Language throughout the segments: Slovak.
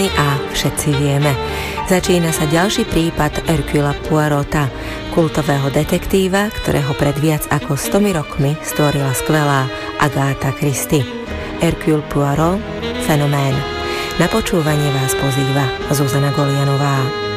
A všetci vieme, začína sa ďalší prípad Hercula Poirota, kultového detektíva, ktorého pred viac ako 100 rokmi stvorila skvelá Agatha Christie. Hercule Poirot, fenomén. Na počúvanie vás pozýva Zuzana Golianová.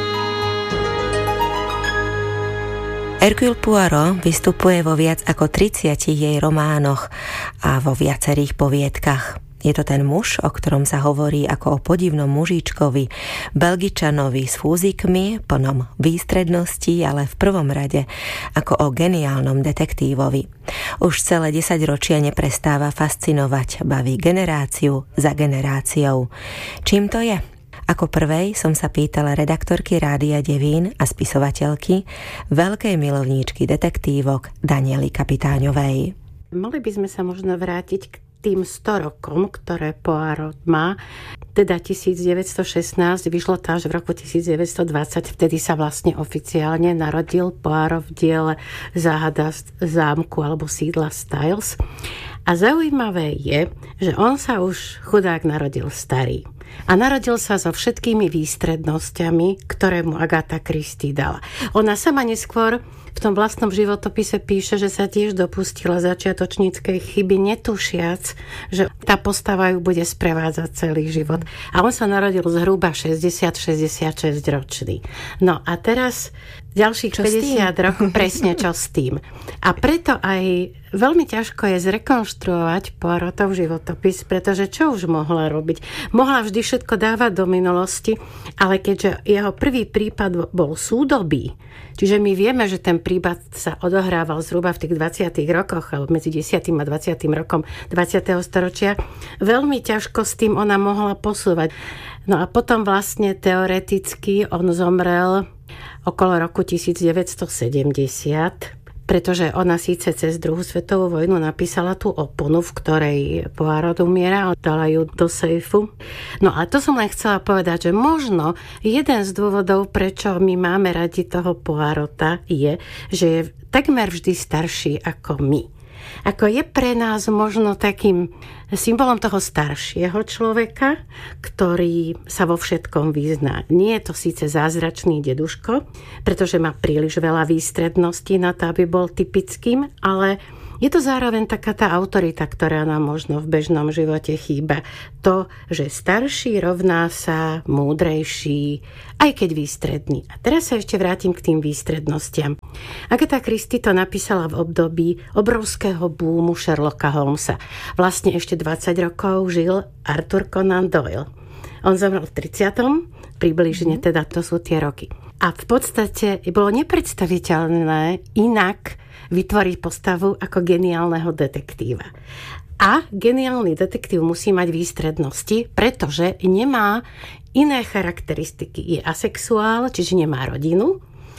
Hercule Poirot vystupuje vo viac ako 30 jej románoch a vo viacerých poviedkach. Je to ten muž, o ktorom sa hovorí ako o podivnom mužičkovi, Belgičanovi s fúzikmi, plnom výstredností, ale v prvom rade ako o geniálnom detektívovi. Už celé 10 ročia neprestáva fascinovať, baví generáciu za generáciou. Čím to je? Ako prvej som sa pýtala redaktorky Rádia Devín a spisovateľky, veľkej milovníčky detektívok Daniely Kapitáňovej. Mohli by sme sa možno vrátiť k tým 100 rokom, ktoré Poirot má, teda 1916, vyšlo to až v roku 1920, vtedy sa vlastne oficiálne narodil Poirot v diele Záhada zámku alebo sídla Styles. A zaujímavé je, že on sa už chudák narodil starý. A narodil sa so všetkými výstrednosťami, ktoré mu Agatha Christie dala. Ona sama neskôr v tom vlastnom životopise píše, že sa tiež dopustila začiatočníckej chyby, netušiac, že tá postava ju bude sprevádzať celý život. A on sa narodil zhruba 60-66 ročný. No a teraz ďalších 50 rokov, presne čo s tým. A preto aj veľmi ťažko je zrekonštruovať Poirotov životopis, pretože čo už mohla robiť? Mohla vždy všetko dávať do minulosti, ale keďže jeho prvý prípad bol súdobý, čiže my vieme, že ten prípad sa odohrával zhruba v tých 20. rokoch, alebo medzi 10. a 20. rokom 20. storočia, veľmi ťažko s tým ona mohla posúvať. No a potom vlastne teoreticky on zomrel okolo roku 1970, pretože ona síce cez druhú svetovú vojnu napísala tú oponu, v ktorej Poirot umiera, a dala ju do sejfu. No a to som len chcela povedať, že možno jeden z dôvodov, prečo my máme radi toho Poirota, je, že je takmer vždy starší ako my. Ako je pre nás možno takým symbolom toho staršieho človeka, ktorý sa vo všetkom vyzná. Nie je to síce zázračný deduško, pretože má príliš veľa výstredností na to, aby bol typickým, ale je to zároveň taká tá autorita, ktorá nám možno v bežnom živote chýba. To, že starší rovná sa múdrejší, aj keď výstredný. A teraz sa ešte vrátim k tým výstrednostiam. Agatha Christie to napísala v období obrovského búmu Sherlocka Holmesa. Vlastne ešte 20 rokov žil Arthur Conan Doyle. On zomrel v 30. približne, teda to sú tie roky. A v podstate bolo nepredstaviteľné inak vytvoriť postavu ako geniálneho detektíva. A geniálny detektív musí mať výstrednosti, pretože nemá iné charakteristiky. Je asexuál, čiže nemá rodinu.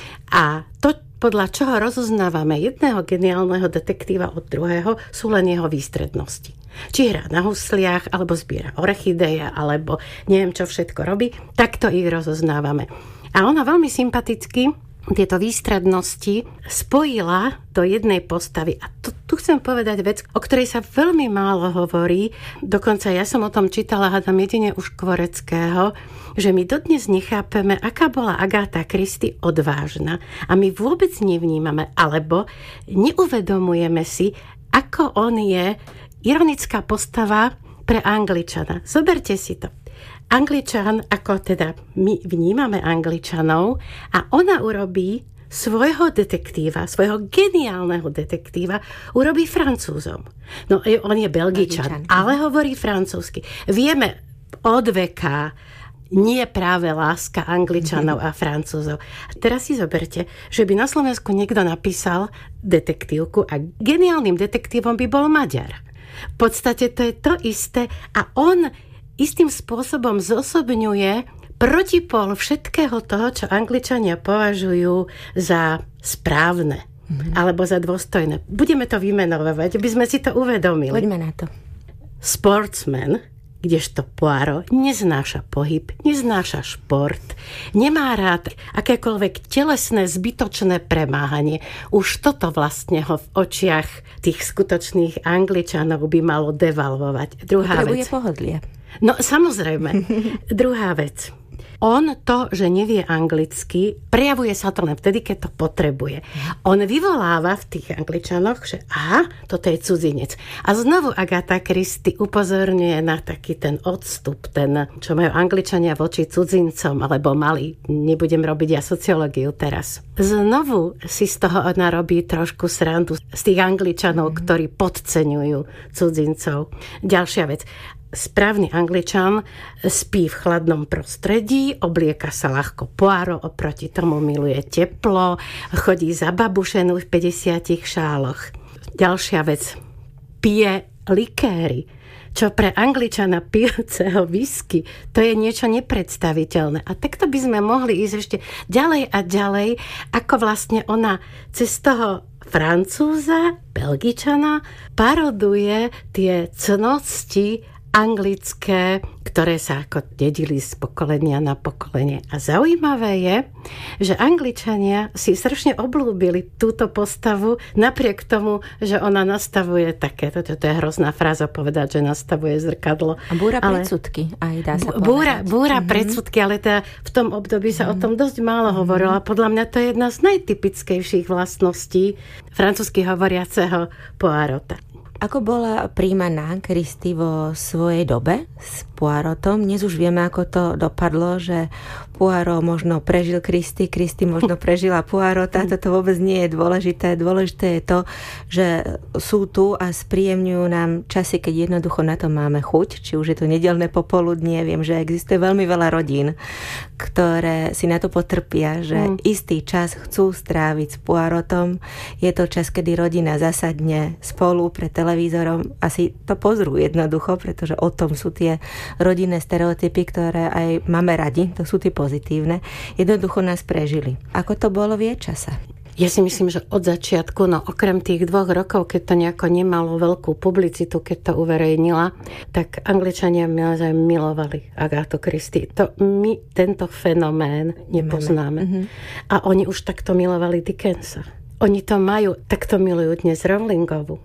A to, podľa čoho rozoznávame jedného geniálneho detektíva od druhého, sú len jeho výstrednosti. Či hrá na husliach, alebo zbiera orchidéja, alebo neviem, čo všetko robí, takto ich rozoznávame. A ona veľmi sympaticky tieto výstrednosti spojila do jednej postavy. A tu chcem povedať vec, o ktorej sa veľmi málo hovorí. Dokonca ja som o tom čítala, hádam jedine u Škvoreckého, že my dodnes nechápeme, aká bola Agatha Christie odvážna. A my vôbec nevnímame, alebo neuvedomujeme si, ako on je ironická postava pre Angličana. Zoberte si to. Angličan, ako teda my vnímame Angličanov, a ona urobí svojho detektíva, svojho geniálneho detektíva, urobí Francúzom. No, on je Belgičan, ale hovorí francúzsky. Vieme od veka, nie práve láska Angličanov a Francúzov. A teraz si zoberte, že by na Slovensku niekto napísal detektívku a geniálnym detektívom by bol Maďar. V podstate to je to isté a on istým spôsobom zosobňuje protipol všetkého toho, čo Angličania považujú za správne alebo za dôstojné. Budeme to vymenovať, aby sme si to uvedomili. Poďme na to. Sportsman, kdežto Poirot neznáša pohyb, neznáša šport, nemá rád akékoľvek telesné zbytočné premáhanie. Už toto vlastne ho v očiach tých skutočných Angličanov by malo devalvovať. Druhá vec. Potrebuje pohodlie. No samozrejme. Druhá vec. On to, že nevie anglicky, prejavuje sa to len vtedy, keď to potrebuje. On vyvoláva v tých Angličanoch, že aha, toto je cudzinec. A znovu Agatha Christie upozorňuje na taký ten odstup, ten, čo majú Angličania voči cudzincom, alebo mali, nebudem robiť ja sociológiu teraz. Znovu si z toho ona robí trošku srandu z tých Angličanov, ktorí podceňujú cudzincov. Ďalšia vec. Správny Angličan spí v chladnom prostredí, oblieka sa ľahko Poirot, oproti tomu miluje teplo, chodí za babušenu v 50 šáloch. Ďalšia vec, pije likéry, čo pre Angličana pijúceho whisky, to je niečo nepredstaviteľné. A takto by sme mohli ísť ešte ďalej a ďalej, ako vlastne ona cez toho Francúza, Belgičana, paroduje tie cnosti anglické, ktoré sa ako dedili z pokolenia na pokolenie. A zaujímavé je, že Angličania si strašne obľúbili túto postavu, napriek tomu, že ona nastavuje takéto, to je hrozná fráza povedať, že nastavuje zrkadlo. A búra predsudky, aj dá sa povedať. Búra predsudky, ale teda v tom období sa o tom dosť málo hovorilo. Podľa mňa to je jedna z najtypickejších vlastností francúzsky hovoriaceho Poirota. Ako bola príjmaná Christie vo svojej dobe s Poirotom? Dnes už vieme, ako to dopadlo, že Poirot možno prežil Christie, Christie možno prežila Poirota. Toto vôbec nie je dôležité. Dôležité je to, že sú tu a spríjemňujú nám časy, keď jednoducho na to máme chuť. Či už je to nedeľné popoludnie. Viem, že existuje veľmi veľa rodín, ktoré si na to potrpia, že istý čas chcú stráviť s Poirotom. Je to čas, kedy rodina zasadne spolu pred televízorom, asi to pozrú jednoducho, pretože o tom sú tie rodinné stereotypy, ktoré aj máme radi, to sú tie pozitívne. Jednoducho nás prežili. Ako to bolo v jej čase? Ja si myslím, že od začiatku, no okrem tých 2 rokov, keď to nejako nemalo veľkú publicitu, keď to uverejnila, tak Angličania milovali Agathu Christie. My tento fenomén nepoznáme. A oni už takto milovali Dickensa. Oni to majú, takto milujú dnes Rowlingovu.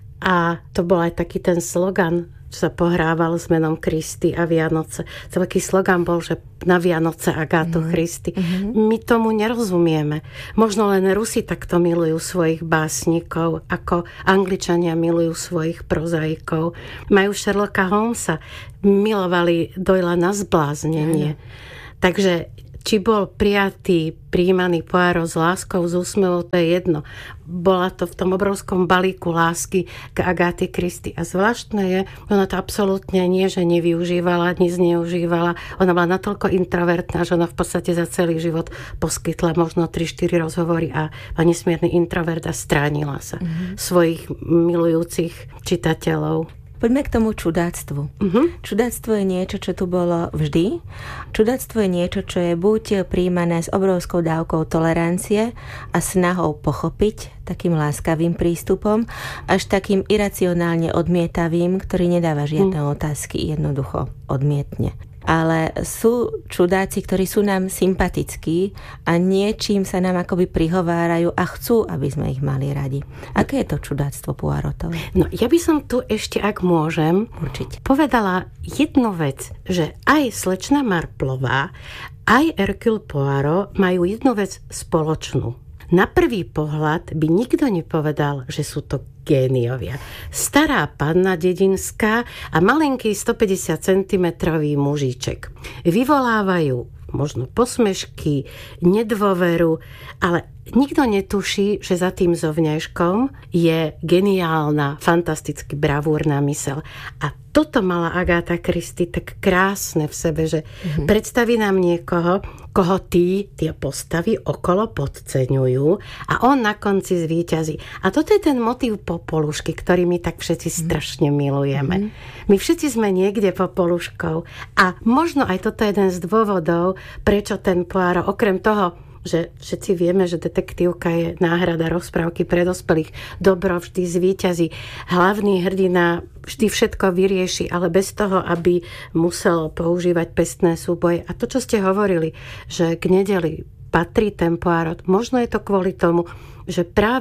A to bol aj taký ten slogan, čo sa pohrával s menom Christie a Vianoce. Taký slogan bol, že na Vianoce Agathu Christie. My tomu nerozumieme. Možno len Rusi takto milujú svojich básnikov, ako Angličania milujú svojich prozaikov. Majú Sherlocka Holmesa, milovali Doyla na zbláznenie. Takže či bol prijímaný Poirot s láskou, s úsmevom, to je jedno. Bola to v tom obrovskom balíku lásky k Agathe Christie. A zvláštne je, ona to absolútne nie, že nevyužívala, nic neužívala. Ona bola natoľko introvertná, že ona v podstate za celý život poskytla možno 3-4 rozhovory a nesmierny introvert a stránila sa svojich milujúcich čitateľov. Poďme k tomu čudáctvu. Čudáctvo je niečo, čo tu bolo vždy. Čudáctvo je niečo, čo je buď prijímané s obrovskou dávkou tolerancie a snahou pochopiť, takým láskavým prístupom, až takým iracionálne odmietavým, ktorý nedáva žiadne otázky, jednoducho odmietne. Ale sú čudáci, ktorí sú nám sympatickí a niečím sa nám akoby prihovárajú a chcú, aby sme ich mali radi. Aké je to čudáctvo Poirotov? No, ja by som tu ešte, ak môžem, určite povedala jednu vec, že aj slečna Marplová, aj Hercule Poirot majú jednu vec spoločnú. Na prvý pohľad by nikto nepovedal, že sú to géniovia. Stará panna dedinská a malenký 150 cm mužíček. Vyvolávajú možno posmešky, nedôveru, ale nikto netuší, že za tým zovňajškom je geniálna, fantasticky bravúrna myseľ. A toto mala Agatha Christie tak krásne v sebe, že predstaví nám niekoho, koho tie postavy okolo podceňujú a on na konci zvíťazí. A toto je ten motív Popolušky, ktorý my tak všetci strašne milujeme. My všetci sme niekde Popoluškou a možno aj toto je jeden z dôvodov, prečo ten Poirot, okrem toho, že všetci vieme, že detektívka je náhrada rozprávky pre dospelých. Dobro vždy zvíťazí. Hlavný hrdina vždy všetko vyrieši, ale bez toho, aby musel používať pestné súboje. A to, čo ste hovorili, že k nedeli patrí ten Poirot, možno je to kvôli tomu, že práve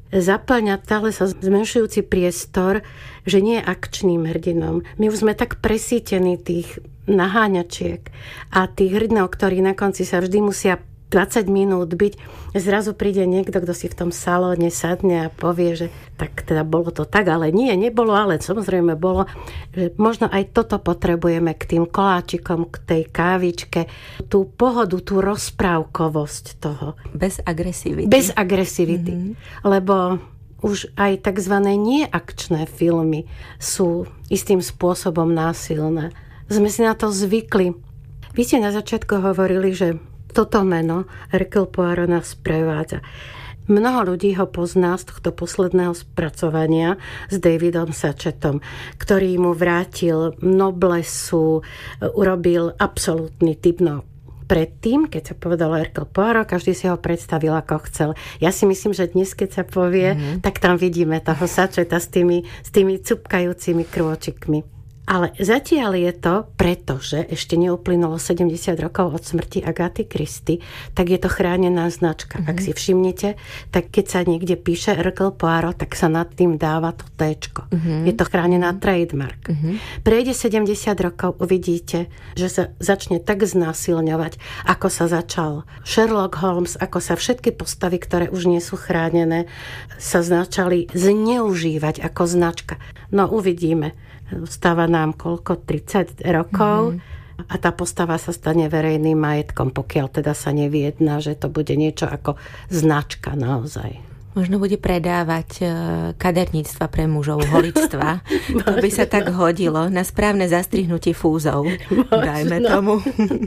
zaplňa stále sa zmenšujúci priestor, že nie je akčným hrdinom. My už sme tak presítení tých naháňačiek a tých hrdinov, ktorí na konci sa vždy musia 20 minút byť. Zrazu príde niekto, kto si v tom salóne sadne a povie, že tak teda bolo to tak, ale nie, nebolo, ale samozrejme bolo. Že možno aj toto potrebujeme k tým koláčikom, k tej kávičke. Tú pohodu, tú rozprávkovosť toho. Bez agresivity. Bez agresivity. Lebo už aj tzv. Neakčné filmy sú istým spôsobom násilné. Sme si na to zvykli. Vy ste na začiatku hovorili, že toto meno Hercule Poirot nás prevádza. Mnoho ľudí ho pozná z tohto posledného spracovania s Davidom Satchetom, ktorý mu vrátil noblesu, urobil absolútny typ. No, predtým, keď sa povedalo Hercule Poirot, každý si ho predstavil ako chcel. Ja si myslím, že dnes, keď sa povie, tak tam vidíme toho Satcheta s tými cupkajúcimi krôčikmi. Ale zatiaľ je to, pretože ešte neuplynulo 70 rokov od smrti Agaty Christie, tak je to chránená značka. Ak si všimnete, tak keď sa niekde píše Hercule Poirot, tak sa nad tým dáva to téčko. Je to chránená trademark. Prejde 70 rokov, uvidíte, že sa začne tak znásilňovať, ako sa začal Sherlock Holmes, ako sa všetky postavy, ktoré už nie sú chránené, sa začali zneužívať ako značka. No uvidíme. Stáva nám koľko? 30 rokov a tá postava sa stane verejným majetkom, pokiaľ teda sa nevyjedná, že to bude niečo ako značka naozaj. Možno bude predávať kaderníctva pre mužov, holičstva. To by sa tak hodilo na správne zastrihnutie fúzov. Dajme tomu.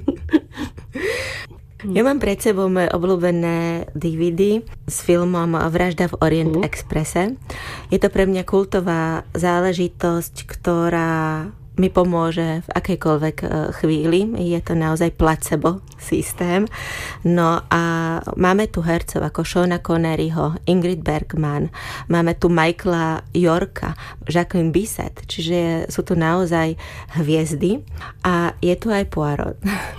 Ja mám pred sebou moje obľúbené DVD s filmom Vražda v Orient Expresse. Je to pre mňa kultová záležitosť, ktorá mi pomôže v akejkoľvek chvíli. Je to naozaj placebo systém. No a máme tu hercov ako Seana Conneryho, Ingrid Bergman, máme tu Michaela Yorka, Jacqueline Bisset, čiže sú tu naozaj hviezdy a je tu aj Poirot.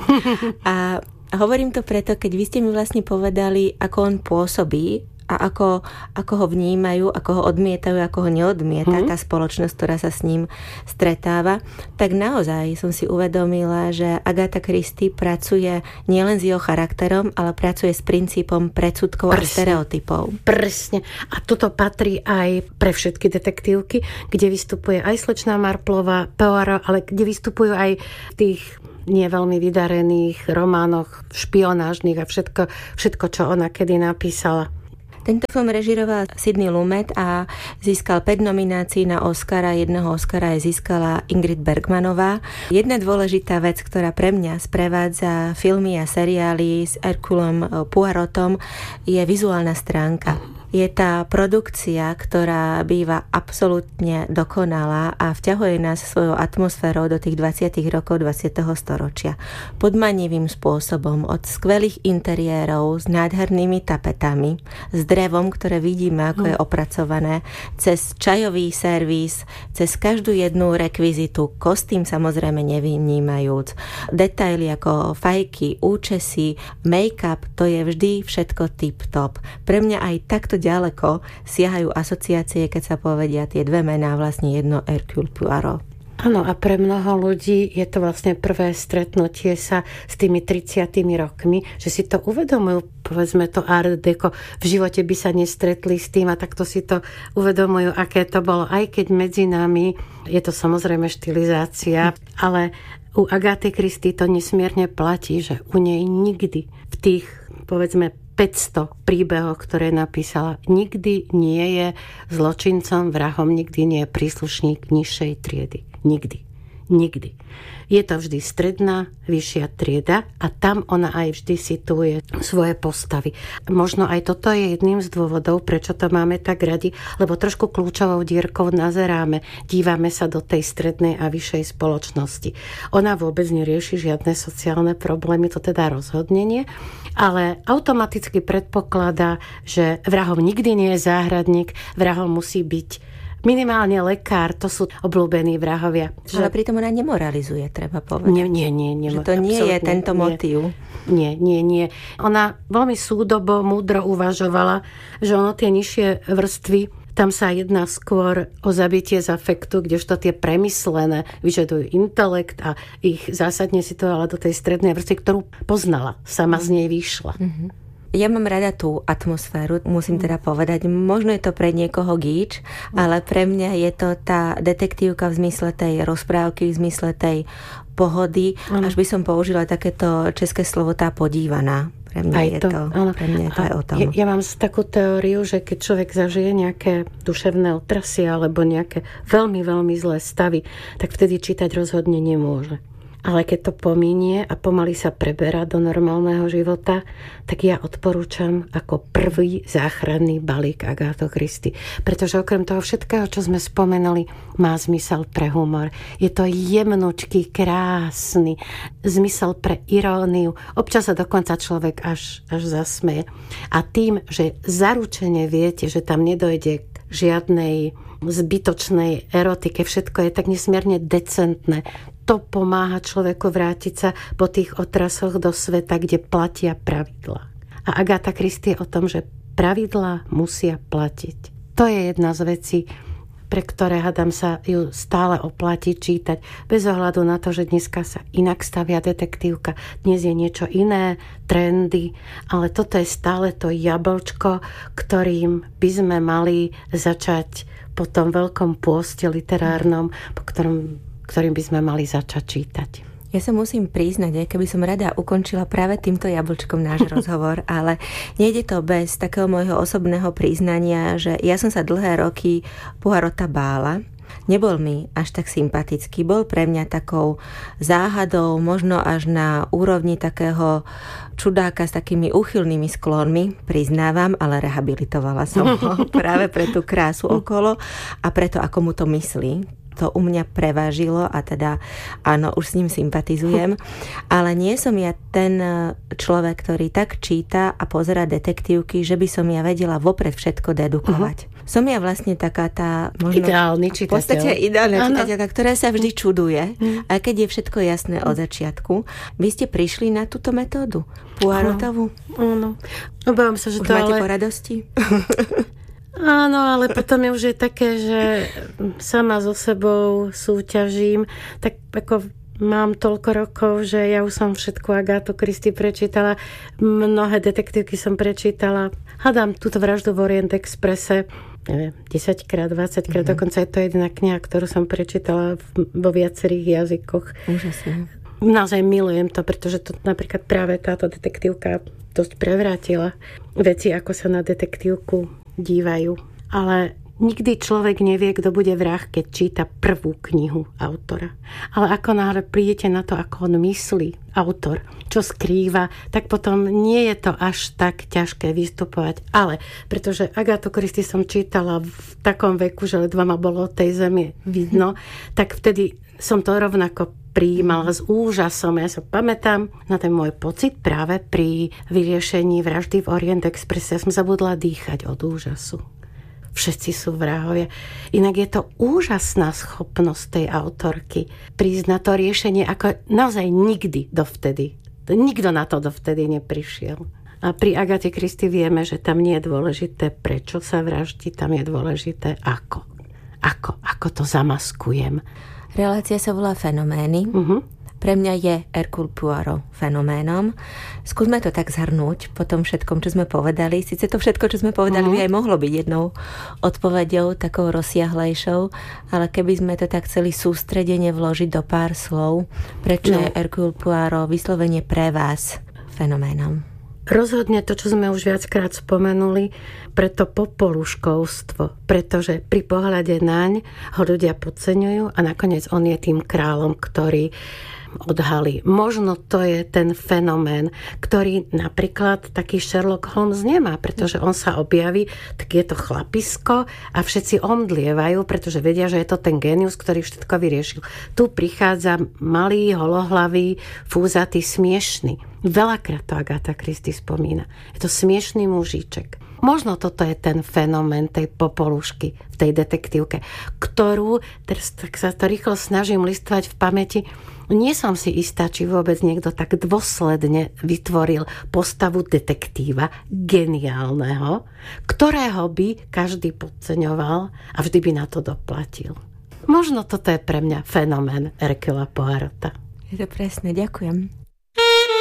A hovorím to preto, keď vy ste mi vlastne povedali, ako on pôsobí a ako ho vnímajú, ako ho odmietajú, ako ho neodmieta tá spoločnosť, ktorá sa s ním stretáva, tak naozaj som si uvedomila, že Agatha Christie pracuje nielen s jeho charakterom, ale pracuje s princípom predsudkov a stereotypov. Presne. A toto patrí aj pre všetky detektívky, kde vystupuje aj slečná Marplová, Poirot, ale kde vystupujú aj tých nie veľmi vydarených románoch špionážnych a všetko, čo ona kedy napísala. Tento film režiroval Sidney Lumet a získal 5 nominácií na Oscara. Jedného Oscara aj získala Ingrid Bergmanová. Jedna dôležitá vec, ktorá pre mňa sprevádza filmy a seriály s Herculem Poirotom, je vizuálna stránka. Je tá produkcia, ktorá býva absolútne dokonalá a vťahuje nás svojou atmosférou do tých 20. rokov 20. storočia. Podmanivým spôsobom, od skvelých interiérov s nádhernými tapetami, s drevom, ktoré vidíme, ako je opracované, cez čajový servis, cez každú jednu rekvizitu, kostým samozrejme nevynímajúc, detaily ako fajky, účesy, make-up, to je vždy všetko tip-top. Pre mňa aj takto ďaleko siahajú asociácie, keď sa povedia tie dve mená, vlastne jedno Hercule Poirot. Áno, a pre mnoho ľudí je to vlastne prvé stretnutie sa s tými 30 rokmi, že si to uvedomujú, povedzme to Art Deco, v živote by sa nestretli s tým a takto si to uvedomujú, aké to bolo, aj keď medzi nami je to samozrejme štilizácia, ale u Agaty Christie to nesmierne platí, že u nej nikdy v tých, povedzme, 500 príbehov, ktoré napísala, nikdy nie je zločincom, vrahom, nikdy nie je príslušník nižšej triedy. Nikdy. Je to vždy stredná, vyššia trieda a tam ona aj vždy situuje svoje postavy. Možno aj toto je jedným z dôvodov, prečo to máme tak radi, lebo trošku kľúčovou dierkou nazeráme, dívame sa do tej strednej a vyššej spoločnosti. Ona vôbec nerieši žiadne sociálne problémy, to teda rozhodne nie, ale automaticky predpokladá, že vrahom nikdy nie je záhradník, vrahom musí byť minimálne lekár, to sú obľúbení vrahovia. Ale pritom ona nemoralizuje, treba povedať. Nie. Že to nie je tento motív. Nie. Ona veľmi súdobo, múdro uvažovala, že ono tie nižšie vrstvy, tam sa jedná skôr o zabitie z afektu, kdežto tie premyslené vyžadujú intelekt a ich zásadne situovala do tej strednej vrstvy, ktorú poznala. Sama z nej vyšla. Ja mám rada tú atmosféru, musím teda povedať. Možno je to pre niekoho gíč, ale pre mňa je to tá detektívka v zmysle tej rozprávky, v zmysle tej pohody. Až by som použila takéto české slovo tá podívaná. Pre mňa je to aj o tom. Ja mám takú teóriu, že keď človek zažije nejaké duševné otrasy alebo nejaké veľmi, veľmi zlé stavy, tak vtedy čítať rozhodne nemôže. Ale keď to pominie a pomaly sa preberá do normálneho života, tak ja odporúčam ako prvý záchranný balík Agathu Christie. Pretože okrem toho všetkého, čo sme spomenuli, má zmysel pre humor. Je to jemnučký, krásny zmysel pre iróniu. Občas sa dokonca človek až zasmeje. A tým, že zaručene viete, že tam nedojde k žiadnej zbytočnej erotike, všetko je tak nesmierne decentné. To pomáha človeku vrátiť sa po tých otrasoch do sveta, kde platia pravidlá. A Agatha Christie je o tom, že pravidlá musia platiť. To je jedna z vecí, pre ktoré, hádam, sa ju stále oplatí čítať. Bez ohľadu na to, že dneska sa inak stavia detektívka. Dnes je niečo iné, trendy, ale toto je stále to jablčko, ktorým by sme mali začať po tom veľkom pôste literárnom, po ktorým by sme mali začať čítať. Ja sa musím priznať, aj keby som rada ukončila práve týmto jablčkom náš rozhovor, ale nejde to bez takého môjho osobného priznania, že ja som sa dlhé roky Poirota bála. Nebol mi až tak sympatický. Bol pre mňa takou záhadou, možno až na úrovni takého čudáka s takými úchylnými sklonmi, priznávam, ale rehabilitovala som ho práve pre tú krásu okolo a preto, ako mu to myslí. To u mňa prevážilo a teda áno, už s ním sympatizujem. Ale nie som ja ten človek, ktorý tak číta a pozerá detektívky, že by som ja vedela vopred všetko dedukovať. Som ja vlastne taká tá možno ideálny čitateľ. V podstate ideálna čitateľka, ktorá sa vždy čuduje, aj keď je všetko jasné od začiatku. Vy ste prišli na túto metódu Poirotovú? Áno. Obávam sa, že už to máte po radosti? Áno, ale potom už je také, že sama so sebou súťažím, tak ako mám toľko rokov, že ja už som všetku Agathu Christie prečítala, mnohé detektívky som prečítala, hádam túto Vraždu v Orient Expresse, neviem, 10-krát, 20-krát, dokonca je to jedna kniha, ktorú som prečítala vo viacerých jazykoch. Úžasne. Naozaj milujem to, pretože to napríklad práve táto detektívka dosť prevrátila veci, ako sa na detektívku dívajú. Ale nikdy človek nevie, kto bude vrah, keď číta prvú knihu autora. Ale ako náhle prídete na to, ako on myslí, autor, čo skrýva, tak potom nie je to až tak ťažké vystupovať. Ale pretože Agathu Christie som čítala v takom veku, že ledva ma bolo od tej zemi vidno, tak vtedy som to rovnako prijímala s úžasom. Ja sa pamätám na ten môj pocit práve pri vyriešení Vraždy v Orient Expresse. Ja som zabudla dýchať od úžasu. Všetci sú vrahovia. Inak je to úžasná schopnosť tej autorky prísť na to riešenie, ako naozaj nikdy dovtedy. Nikto na to dovtedy neprišiel. A pri Agathe Christie vieme, že tam nie je dôležité, prečo sa vraždí, tam je dôležité, ako. Ako to zamaskujem. Relácia sa volá Fenomény. Pre mňa je Hercule Poirot fenoménom. Skúsme to tak zhrnúť po tom všetkom, čo sme povedali. Sice to všetko, čo sme povedali, by aj mohlo byť jednou odpoveďou, takou rozsiahlejšou, ale keby sme to tak chceli sústredene vložiť do pár slov, prečo je Hercule Poirot vyslovene pre vás fenoménom? Rozhodne to, čo sme už viackrát spomenuli, preto popoluškovstvo, pretože pri pohľade naň ho ľudia podceňujú a nakoniec on je tým kráľom, ktorý odhalí. Možno to je ten fenomén, ktorý napríklad taký Sherlock Holmes nemá, pretože on sa objaví, tak je to chlapisko a všetci omdlievajú, pretože vedia, že je to ten génius, ktorý všetko vyriešil. Tu prichádza malý, holohlavý, fúzatý, smiešný. Veľakrát to Agatha Christie spomína. Je to smiešný mužíček. Možno toto je ten fenomén tej popolušky v tej detektívke, ktorú, tak sa to rýchlo snažím listovať v pamäti, Nie som si istá, či vôbec niekto tak dôsledne vytvoril postavu detektíva, geniálneho, ktorého by každý podceňoval a vždy by na to doplatil. Možno toto je pre mňa fenomén Hercula Poirota. Je to presné, ďakujem.